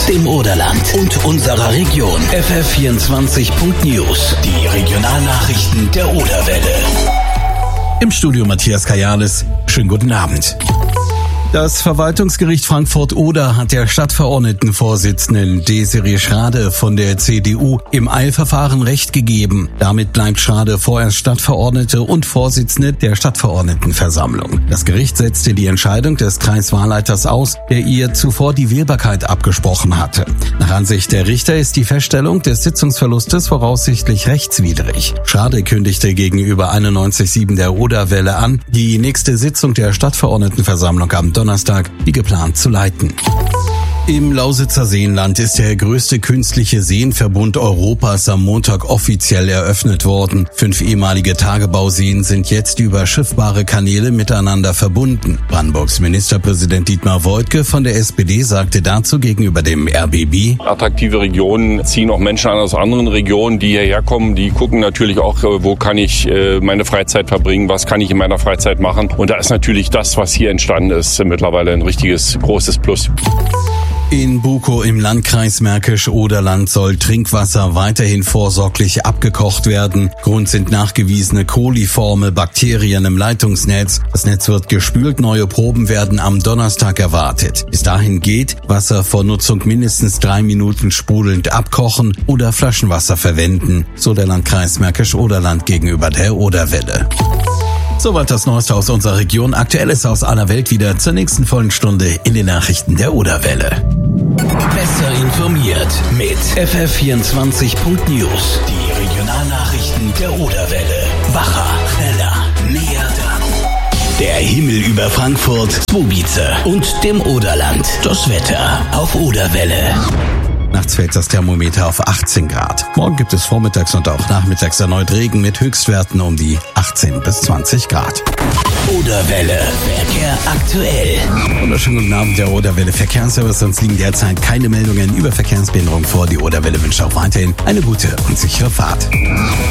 dem Oderland und unserer Region. FF24.News, die Regionalnachrichten der Oderwelle. Im Studio Matthias Kajales. Schönen guten Abend. Das Verwaltungsgericht Frankfurt-Oder hat der Stadtverordnetenvorsitzenden Desiree Schrade von der CDU im Eilverfahren Recht gegeben. Damit bleibt Schrade vorerst Stadtverordnete und Vorsitzende der Stadtverordnetenversammlung. Das Gericht setzte die Entscheidung des Kreiswahlleiters aus, der ihr zuvor die Wählbarkeit abgesprochen hatte. Nach Ansicht der Richter ist die Feststellung des Sitzungsverlustes voraussichtlich rechtswidrig. Schrade kündigte gegenüber 91.7 der Oderwelle an, die nächste Sitzung der Stadtverordnetenversammlung am Donnerstag wie geplant zu leiten. Im Lausitzer Seenland ist der größte künstliche Seenverbund Europas am Montag offiziell eröffnet worden. 5 ehemalige Tagebauseen sind jetzt über schiffbare Kanäle miteinander verbunden. Brandenburgs Ministerpräsident Dietmar Woidke von der SPD sagte dazu gegenüber dem RBB: Attraktive Regionen ziehen auch Menschen an aus anderen Regionen, die hierher kommen. Die gucken natürlich auch, wo kann ich meine Freizeit verbringen, was kann ich in meiner Freizeit machen. Und da ist natürlich das, was hier entstanden ist, mittlerweile ein richtiges, großes Plus. In Bukow im Landkreis Märkisch-Oderland soll Trinkwasser weiterhin vorsorglich abgekocht werden. Grund sind nachgewiesene coliforme Bakterien im Leitungsnetz. Das Netz wird gespült, neue Proben werden am Donnerstag erwartet. Bis dahin geht Wasser vor Nutzung mindestens 3 Minuten sprudelnd abkochen oder Flaschenwasser verwenden, so der Landkreis Märkisch-Oderland gegenüber der Oderwelle. Soweit das Neueste aus unserer Region. Aktuelles aus aller Welt wieder zur nächsten vollen Stunde in den Nachrichten der Oderwelle. Besser informiert mit FF24.News. Die Regionalnachrichten der Oderwelle. Wacher, schneller, näher dran. Der Himmel über Frankfurt, Zwobice und dem Oderland. Das Wetter auf Oderwelle. Nachts fällt das Thermometer auf 18 Grad. Morgen gibt es vormittags und auch nachmittags erneut Regen mit Höchstwerten um die 18 bis 20 Grad. Oderwelle, Verkehr aktuell. Wunderschönen guten Abend, der Oderwelle Verkehrsservice. Uns liegen derzeit keine Meldungen über Verkehrsbehinderung vor. Die Oderwelle wünscht auch weiterhin eine gute und sichere Fahrt.